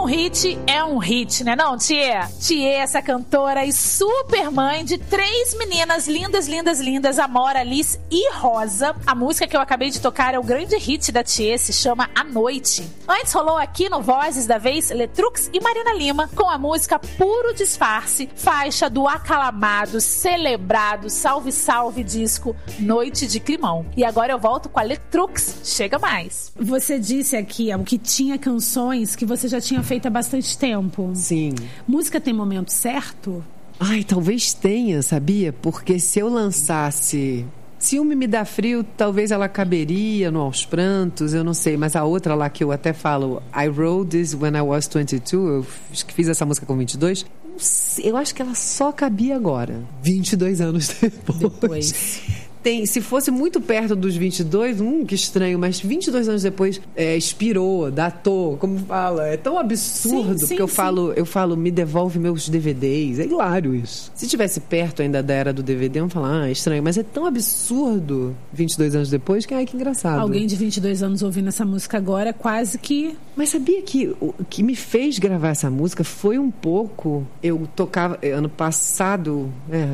Um hit é um hit, né não, Thier? Thier, essa cantora e super mãe de 3 meninas lindas, lindas, lindas, Amora, Alice e Rosa. A música que eu acabei de tocar é o grande hit da Thier, se chama A Noite. Antes rolou aqui no Vozes da Vez, Letrux e Marina Lima, com a música Puro Disfarce, faixa do aclamado, celebrado, salve, salve disco Noite de Climão. E agora eu volto com a Letrux, chega mais. Você disse aqui que tinha canções que você já tinha feito há bastante tempo. Sim. Música tem momento certo? Ai, talvez tenha, sabia? Porque se eu lançasse Ciúme Me Dá Frio, talvez ela caberia no Aos Prantos, eu não sei. Mas a outra lá que eu até falo, I wrote this when I was 22, eu fiz essa música com 22, eu acho que ela só cabia agora, 22 anos depois. Se fosse muito perto dos 22, que estranho, mas 22 anos depois expirou, datou, como fala, é tão absurdo, sim, porque eu falo, me devolve meus DVDs, é hilário isso. Se tivesse perto ainda da era do DVD, eu ia falar, é estranho, mas é tão absurdo 22 anos depois, que que engraçado. Alguém de 22 anos ouvindo essa música agora é quase que... Mas sabia que o que me fez gravar essa música foi um pouco... Eu tocava... Ano passado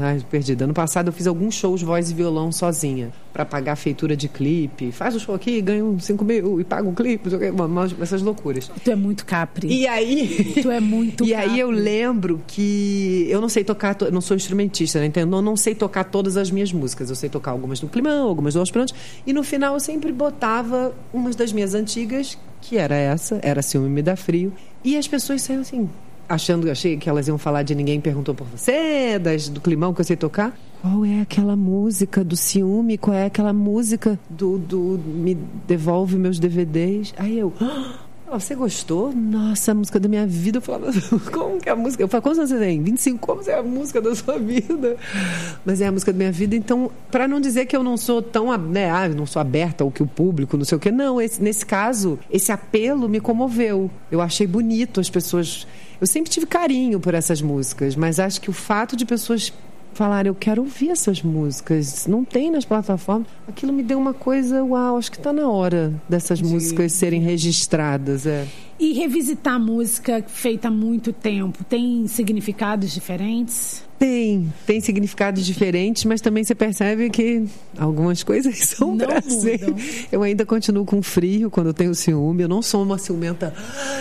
eu fiz alguns shows voz e violão sozinha, pra pagar a feitura de clipe. Faz o show aqui, ganha 5 mil e paga um clipe, essas loucuras. Tu é muito capri. E aí... Tu é muito E capri. aí eu lembro que eu não sei tocar... Eu não sou instrumentista, né? Então eu não sei tocar todas as minhas músicas. Eu sei tocar algumas do Climão, algumas do Aos Prantos. E no final eu sempre botava umas das minhas antigas, que era Ciúme Me Dá Frio. E as pessoas saíam assim... Achei que elas iam falar de Ninguém Perguntou Por Você, do Climão que eu sei tocar. Qual é aquela música do ciúme? Qual é aquela música do Me Devolve Meus DVDs? Aí eu... Você gostou? Nossa, a música da minha vida. Eu falava, como que é a música? Eu falava, quantos anos você tem? 25, como é a música da sua vida? Mas é a música da minha vida. Então, para não dizer que eu não sou tão, não sou aberta ao que o público, não sei o quê. Não, nesse caso, esse apelo me comoveu. Eu achei bonito as pessoas... Eu sempre tive carinho por essas músicas, mas acho que o fato de pessoas falarem, eu quero ouvir essas músicas, não tem nas plataformas, aquilo me deu uma coisa, uau, acho que está na hora dessas músicas serem registradas. E revisitar música feita há muito tempo, tem significados diferentes? Tem significados diferentes, mas também você percebe que algumas coisas são pra ser. Eu ainda continuo com frio quando eu tenho ciúme. Eu não sou uma ciumenta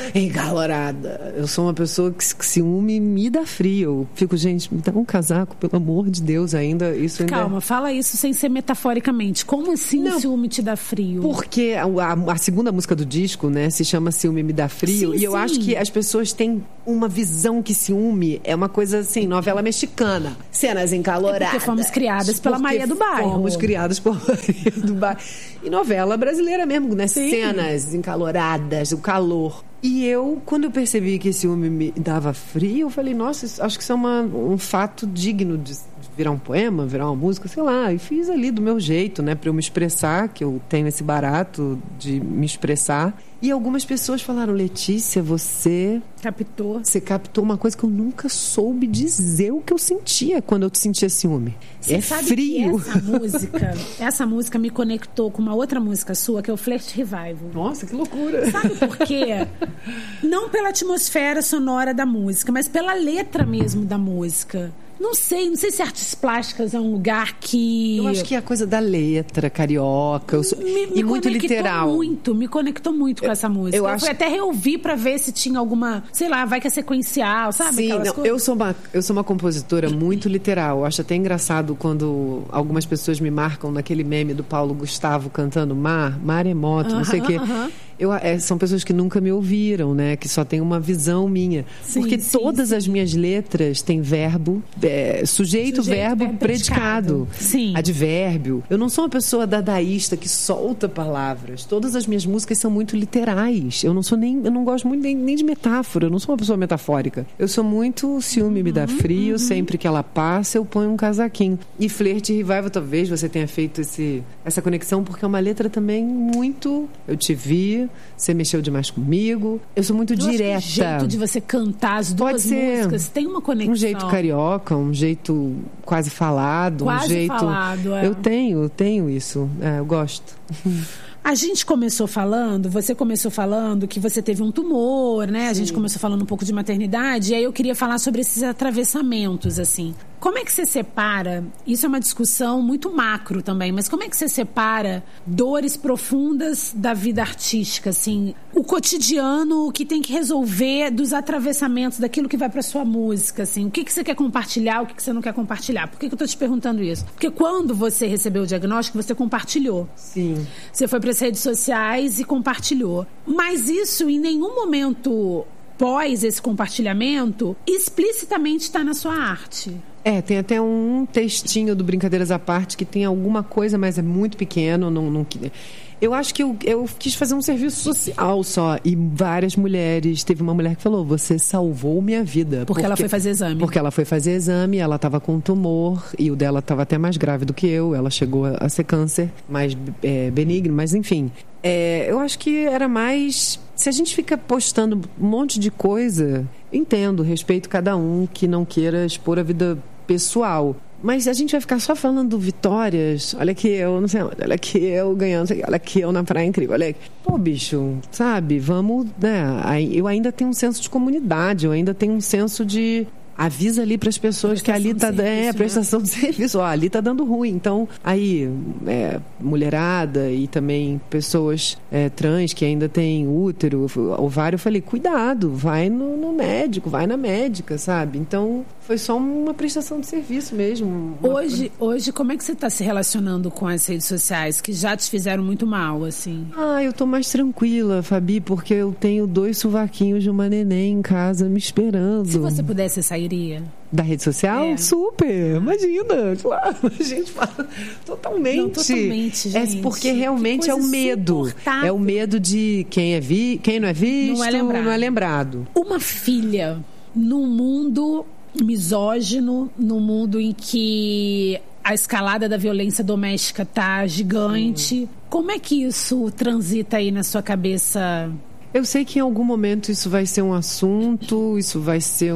encalorada. Eu sou uma pessoa que ciúme me dá frio. Eu fico, gente, me dá um casaco, pelo amor de Deus, ainda. Calma, fala isso sem ser metaforicamente. Como assim o ciúme te dá frio? Porque a segunda música do disco, né, se chama Ciúme Me Dá Frio. E eu acho que as pessoas têm uma visão que ciúme é uma coisa assim, novela mexicana. Cenas encaloradas. Porque fomos criadas pela Maria do Bairro. Fomos criadas por Maria do Bairro. E novela brasileira mesmo, né? Sim. Cenas encaloradas, o calor. E eu, quando eu percebi que esse ciúme me dava frio, eu falei, nossa, acho que isso é um fato digno de virar um poema, virar uma música, sei lá. E fiz ali do meu jeito, né? Pra eu me expressar, que eu tenho esse barato de me expressar. E algumas pessoas falaram, Letícia, você captou uma coisa que eu nunca soube dizer o que eu sentia quando eu sentia ciúme. Você sabe frio. Que essa música me conectou com uma outra música sua, que é o Flirt Revival. Nossa, que loucura. Sabe por quê? Não pela atmosfera sonora da música, mas pela letra mesmo da música. Não sei se artes plásticas é um lugar que... Eu acho que é a coisa da letra carioca e muito literal. Me conectou muito com essa música. Eu fui até reouvir pra ver se tinha alguma, sei lá, vai que é sequencial, sabe? Sim, eu sou uma compositora muito literal. Eu acho até engraçado quando algumas pessoas me marcam naquele meme do Paulo Gustavo cantando Maremoto, não sei o quê. São pessoas que nunca me ouviram, né? Que só tem uma visão minha. Porque todas as minhas letras têm verbo, sujeito, verbo, predicado. Sim. Advérbio. Eu não sou uma pessoa dadaísta que solta palavras. Todas as minhas músicas são muito literais. Eu não gosto muito nem de metáfora. Eu não sou uma pessoa metafórica. Eu sou muito ciúme me dá frio. Sempre que ela passa, eu ponho um casaquinho. E Flirt Revival, talvez você tenha feito essa conexão, porque é uma letra também muito... Eu te vi, você mexeu demais comigo. Eu sou muito direta. O jeito de você cantar as duas músicas tem uma conexão. Um jeito carioca, um jeito quase falado. Quase um jeito... falado, Eu tenho isso. Eu gosto. A gente começou falando, você começou falando que você teve um tumor, né? A gente começou falando um pouco de maternidade, e aí eu queria falar sobre esses atravessamentos, assim. Como é que você separa, isso é uma discussão muito macro também, mas como é que você separa dores profundas da vida artística, assim, o cotidiano, o que tem que resolver dos atravessamentos, daquilo que vai pra sua música, assim, o que você quer compartilhar, o que você não quer compartilhar? Por que eu tô te perguntando isso? Porque quando você recebeu o diagnóstico, você compartilhou. Sim. Você foi pras redes sociais e compartilhou. Mas isso em nenhum momento pós esse compartilhamento explicitamente está na sua arte. Tem até um textinho do Brincadeiras à Parte que tem alguma coisa, mas é muito pequeno. Eu acho que eu quis fazer um serviço social só. E várias mulheres... Teve uma mulher que falou, você salvou minha vida. Porque ela foi fazer exame. Porque ela foi fazer exame, ela estava com tumor. E o dela estava até mais grave do que eu. Ela chegou a ser câncer, mais benigno. Mas, enfim... eu acho que era mais... Se a gente fica postando um monte de coisa... Entendo, respeito cada um que não queira expor a vida pessoal. Mas a gente vai ficar só falando vitórias. Olha que eu não sei onde, olha que eu ganhando, olha que eu na praia incrível. Olha que... Pô, bicho, sabe? Vamos, né? Eu ainda tenho um senso de comunidade, eu ainda tenho um senso de... Avisa ali para as pessoas que ali tá prestação de serviço. Ó, ali tá dando ruim. Então, aí, mulherada e também pessoas trans que ainda têm útero, ovário, eu falei, cuidado, vai no médico, vai na médica, sabe? Então, foi só uma prestação de serviço mesmo. Hoje, como é que você está se relacionando com as redes sociais que já te fizeram muito mal, assim? Eu tô mais tranquila, Fabi, porque eu tenho 2 sovaquinhos de uma neném em casa me esperando. Se você pudesse sair da rede social? Super! Imagina! Claro, a gente fala totalmente. Não, totalmente, gente. Porque realmente é o medo. É o medo de quem não é visto, não é lembrado. Uma filha num mundo misógino, num mundo em que a escalada da violência doméstica tá gigante. Como é que isso transita aí na sua cabeça? Eu sei que em algum momento isso vai ser um assunto, isso vai ser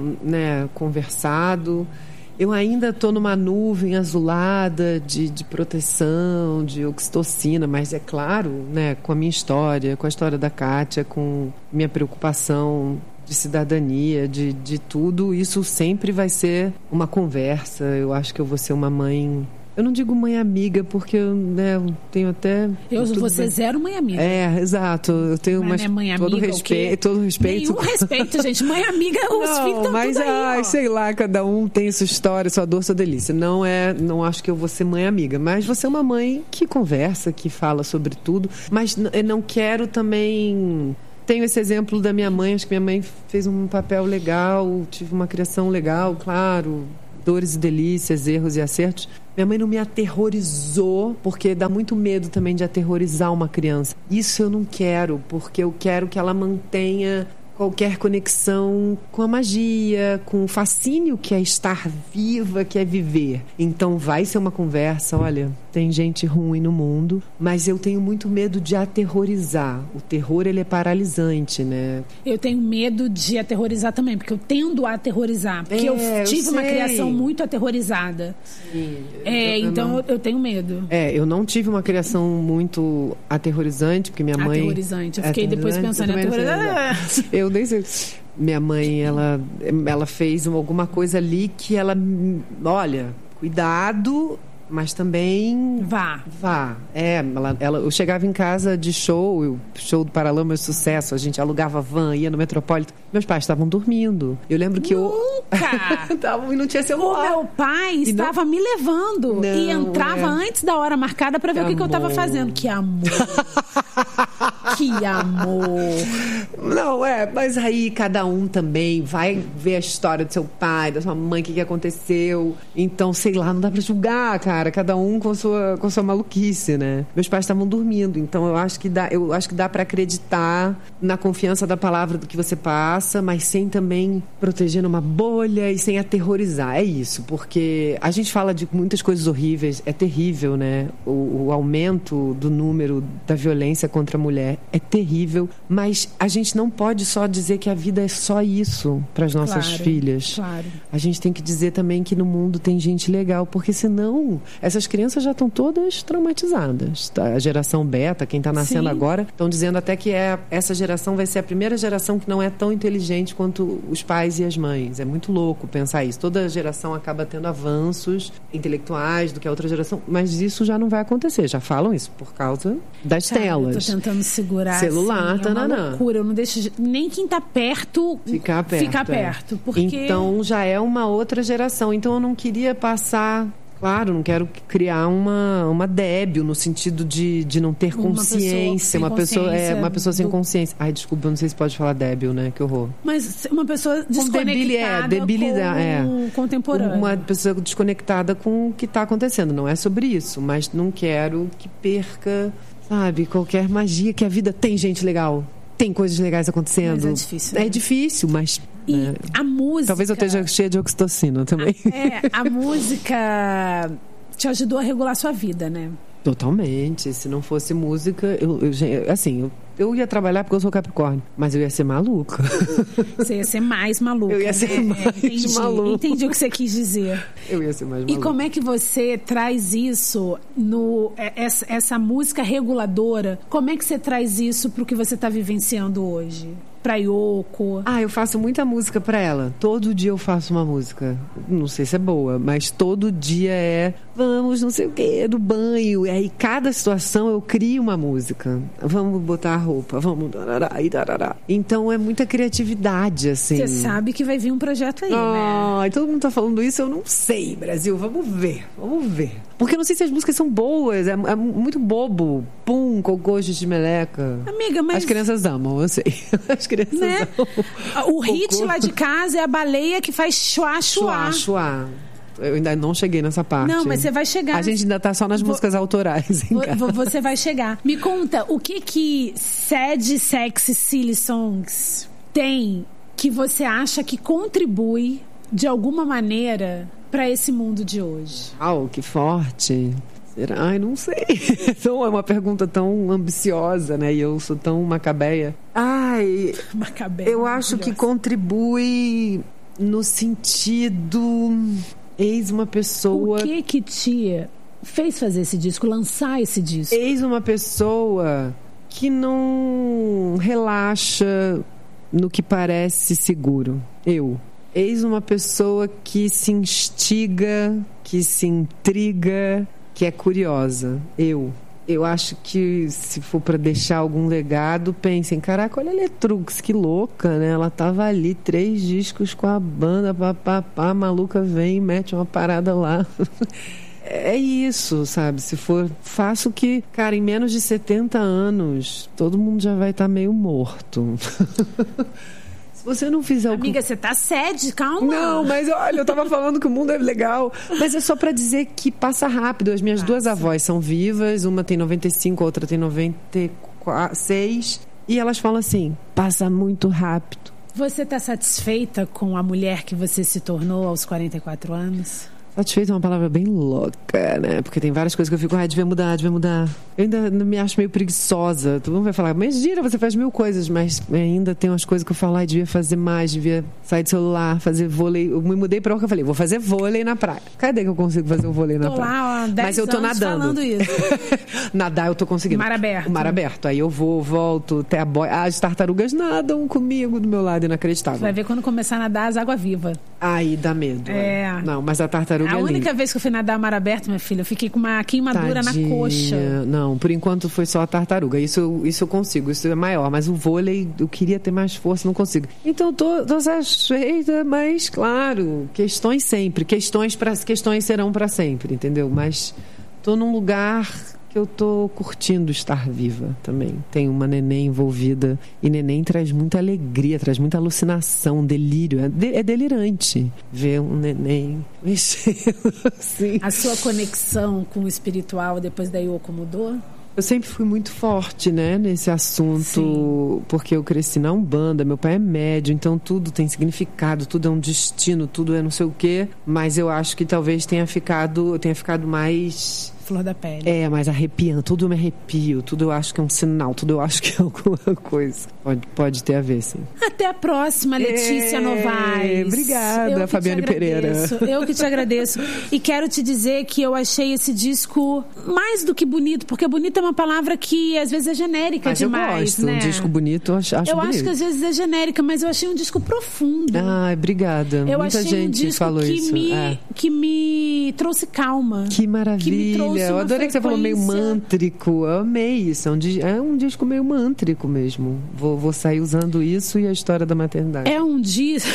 conversado. Eu ainda estou numa nuvem azulada de proteção, de oxitocina, mas é claro, né, com a minha história, com a história da Kátia, com minha preocupação de cidadania, de tudo, isso sempre vai ser uma conversa. Eu acho que eu vou ser uma mãe... Eu não digo mãe amiga, porque eu tenho até... Você zero mãe amiga. Exato. Eu tenho todo respeito. Nenhum respeito, gente. Mãe amiga, os filhos estão mas, tudo aí, sei lá, cada um tem sua história, sua dor, sua delícia. Não acho que eu vou ser mãe amiga, mas vou ser uma mãe que conversa, que fala sobre tudo. Mas eu não quero também... Tenho esse exemplo da minha mãe, acho que minha mãe fez um papel legal, tive uma criação legal, claro... Dores e delícias, erros e acertos. Minha mãe não me aterrorizou, porque dá muito medo também de aterrorizar uma criança. Isso eu não quero, porque eu quero que ela mantenha qualquer conexão com a magia, com o fascínio que é estar viva, que é viver. Então vai ser uma conversa, olha, tem gente ruim no mundo, mas eu tenho muito medo de aterrorizar. O terror, ele é paralisante, né? Eu tenho medo de aterrorizar também, porque eu tendo a aterrorizar, porque eu tive uma criação muito aterrorizada. Sim. Então eu tenho medo. Eu não tive uma criação muito aterrorizante, porque minha mãe... Aterrorizante. Eu fiquei depois pensando em aterrorizante. Eu nem sei. Minha mãe, ela fez alguma coisa ali que ela... Olha, cuidado... Mas também... Vá. Eu chegava em casa de show do Paralamas de Sucesso, a gente alugava van, ia no Metropolitan. Meus pais estavam dormindo. Eu lembro que Nunca! E não tinha celular. O meu pai estava me levando e entrava antes da hora marcada para ver o que eu estava fazendo. Que amor! Que amor! Não, mas aí cada um também vai ver a história do seu pai, da sua mãe, o que aconteceu. Então, sei lá, não dá pra julgar, cara. Cada um com sua maluquice, né? Meus pais estavam dormindo, então eu acho que dá pra acreditar na confiança da palavra do que você passa, mas sem também proteger numa bolha e sem aterrorizar. É isso, porque a gente fala de muitas coisas horríveis, é terrível, né? O aumento do número da violência contra a mulher é terrível, mas a gente não pode só dizer que a vida é só isso para as nossas filhas. Claro. A gente tem que dizer também que no mundo tem gente legal, porque senão essas crianças já estão todas traumatizadas. Tá? A geração beta, quem está nascendo agora, estão dizendo até que essa geração vai ser a primeira geração que não é tão inteligente quanto os pais e as mães. É muito louco pensar isso. Toda geração acaba tendo avanços intelectuais do que a outra geração, mas isso já não vai acontecer. Já falam isso por causa das telas. Eu tô tentando segurar celular, assim, é uma loucura. Eu não deixo nem quem tá perto ficar perto. Porque... Então já é uma outra geração. Então eu não queria passar... Claro, não quero criar uma débil no sentido de não ter consciência. Uma pessoa sem consciência. Ai, desculpa, eu não sei se pode falar débil, né? Que horror. Mas uma pessoa desconectada com o contemporâneo. Uma pessoa desconectada com o que está acontecendo. Não é sobre isso, mas não quero que perca, sabe, qualquer magia, que a vida tem gente legal. Tem coisas legais acontecendo. Mas é difícil. É difícil, mas... E a música... Talvez eu esteja cheia de oxitocina também. A música te ajudou a regular a sua vida, né? Totalmente. Se não fosse música, eu ia trabalhar porque eu sou Capricórnio, mas eu ia ser maluca. Você ia ser mais maluca. Eu ia ser mais maluca. Entendi o que você quis dizer. Eu ia ser mais maluca. E como é que você traz isso essa música reguladora? Como é que você traz isso pro que você está vivenciando hoje? Pra Yoko? Eu faço muita música pra ela. Todo dia eu faço uma música. Não sei se é boa, mas todo dia vamos não sei o quê, do banho. E aí cada situação eu crio uma música. Vamos botar a roupa, vamos... Então é muita criatividade, assim. Você sabe que vai vir um projeto aí, né? Todo mundo tá falando isso, eu não sei, Brasil. Vamos ver. Porque eu não sei se as músicas são boas. É muito bobo. Pum, cocô, de meleca. Amiga, mas... As crianças amam, eu sei. As crianças amam. O hit lá de casa é a baleia que faz chuá. Eu ainda não cheguei nessa parte. Não, mas você vai chegar. A gente ainda tá só nas músicas autorais. Você vai chegar. Me conta, o que Sad, Sexy, Silly Songs tem que você acha que contribui de alguma maneira para esse mundo de hoje? Que forte. Será? Ai, não sei. Então é uma pergunta tão ambiciosa, né? E eu sou tão macabeia. Macabeia. Eu acho que contribui no sentido... Eis uma pessoa... O que te fez fazer esse disco, lançar esse disco? Eis uma pessoa que não relaxa no que parece seguro. Eis uma pessoa que se instiga, que se intriga, que é curiosa. Eu acho que se for para deixar algum legado, pensem, caraca, olha a Letrux, que louca, né? Ela tava ali, 3 discos com a banda, a maluca vem e mete uma parada lá. É isso, sabe? Se for, faço que, cara, em menos de 70 anos, todo mundo já vai estar meio morto. Se você não fizer o... Amiga, você tá sede, calma. Não, mas olha, eu tava falando que o mundo é legal. Mas é só pra dizer que passa rápido. As minhas 2 avós são vivas. Uma tem 95, a outra tem 96. E elas falam assim, passa muito rápido. Você tá satisfeita com a mulher que você se tornou aos 44 anos? Satisfeita é uma palavra bem louca, né? Porque tem várias coisas que eu fico, devia mudar. Eu ainda me acho meio preguiçosa. Todo mundo vai falar, mas gira, você faz 1000 coisas. Mas ainda tem umas coisas que eu falo, devia fazer mais, devia sair do celular, fazer vôlei. Eu me mudei pra cá, eu falei, vou fazer vôlei na praia. Cadê que eu consigo fazer um vôlei na praia? Lá, 10 mas eu tô anos nadando. Falando isso. Nadar eu tô conseguindo. Mar aberto. O mar aberto. Aí eu volto, até a boia. As tartarugas nadam comigo do meu lado, inacreditável. Você vai ver quando começar a nadar as água-viva. Aí dá medo. Não, mas a tartaruga A única vez que eu fui nadar mar aberto, minha filha, eu fiquei com uma queimadura na coxa. Não, por enquanto foi só a tartaruga. Isso eu consigo, isso é maior. Mas o vôlei, eu queria ter mais força, não consigo. Então tô satisfeita, mas claro, questões sempre. Questões serão para sempre, entendeu? Mas tô num lugar que eu tô curtindo estar viva também. Tem uma neném envolvida. E neném traz muita alegria, traz muita alucinação, delírio. É delirante ver um neném mexendo assim. A sua conexão com o espiritual depois da Yoko mudou? Eu sempre fui muito forte, né, nesse assunto. Sim. Porque eu cresci na Umbanda, meu pai é médium, então tudo tem significado, tudo é um destino, tudo é não sei o quê. Mas eu acho que talvez eu tenha ficado mais flor da pele. É, mas arrepiando, tudo eu me arrepio, tudo eu acho que é um sinal, tudo eu acho que é alguma coisa. Pode ter a ver, sim. Até a próxima, Letícia Novaes. Obrigada, Fabiane Pereira. Eu que te agradeço. E quero te dizer que eu achei esse disco mais do que bonito, porque bonito é uma palavra que às vezes é genérica mas demais, eu gosto, né? Um disco bonito, eu acho bonito. Acho que às vezes é genérica, mas eu achei um disco profundo. Obrigada. Muita gente falou isso. Que me trouxe calma. Que maravilha. Eu adorei que você falou meio mântrico. Eu amei isso. É um disco meio mântrico mesmo. Vou sair usando isso e a história da maternidade. É um disco.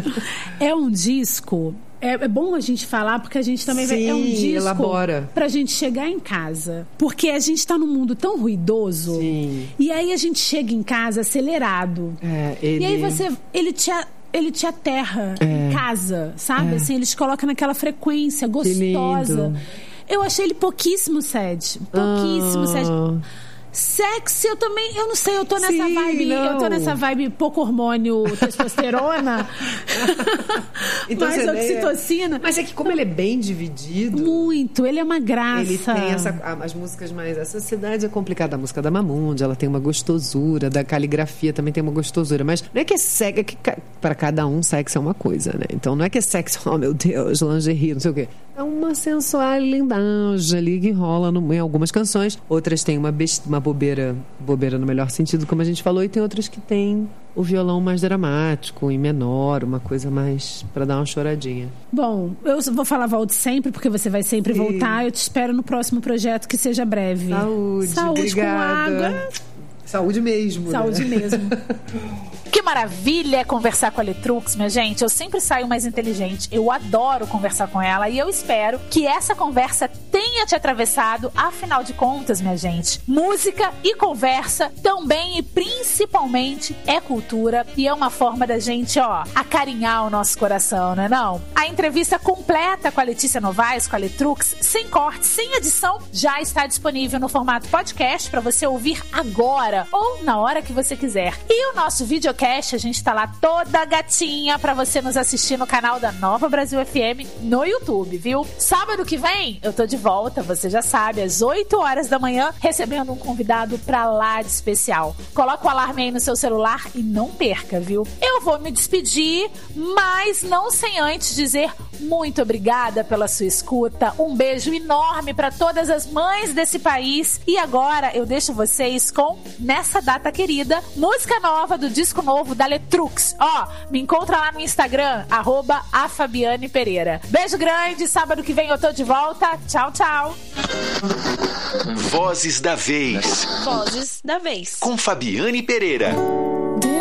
É bom a gente falar, porque a gente também Sim, é um disco elabora. Pra gente chegar em casa. Porque a gente tá num mundo tão ruidoso. Sim. E aí a gente chega em casa acelerado. E aí ele te aterra em casa, sabe? Assim, ele te coloca naquela frequência gostosa. Eu achei ele pouquíssimo sad. Sexy, eu não sei, eu tô nessa vibe. Eu tô nessa vibe pouco hormônio, testosterona. Então, mais oxitocina. Mas é que como ele é bem dividido. Muito, ele é uma graça. Ele tem as músicas mais. Essa cidade é complicada. A música da Mamundi, ela tem uma gostosura. Da Caligrafia também tem uma gostosura. Mas não é que é sexy, para cada um, sexy é uma coisa, né? Então não é que é sexy, oh meu Deus, lingerie, não sei o quê. É uma sensualidade ali que rola em algumas canções. Outras têm uma bobeira no melhor sentido, como a gente falou, e tem outras que tem o violão mais dramático e menor, uma coisa mais pra dar uma choradinha. Bom, eu vou falar volte sempre, porque você vai sempre voltar. Eu te espero no próximo projeto, que seja breve. Saúde obrigada. Com água. Saúde mesmo. Saúde mesmo. Que maravilha conversar com a Letrux, minha gente. Eu sempre saio mais inteligente. Eu adoro conversar com ela e eu espero que essa conversa tenha te atravessado. Afinal de contas, minha gente, música e conversa também e principalmente é cultura e é uma forma da gente, acarinhar o nosso coração, não é não? A entrevista completa com a Letícia Novaes, com a Letrux, sem corte, sem edição, já está disponível no formato podcast para você ouvir agora ou na hora que você quiser. E o nosso videocast, a gente tá lá toda gatinha pra você nos assistir no canal da Nova Brasil FM no YouTube, viu? Sábado que vem eu tô de volta, você já sabe, às 8 horas da manhã, recebendo um convidado pra lá de especial. Coloca o alarme aí no seu celular e não perca, viu? Eu vou me despedir, mas não sem antes dizer muito obrigada pela sua escuta, um beijo enorme pra todas as mães desse país e agora eu deixo vocês com Nessa Data Querida, música nova do disco novo da Letrux. Me encontra lá no Instagram, @afabianepereira. Beijo grande, sábado que vem eu tô de volta. Tchau, tchau. Vozes da Vez. Vozes da Vez. Com Fabiane Pereira.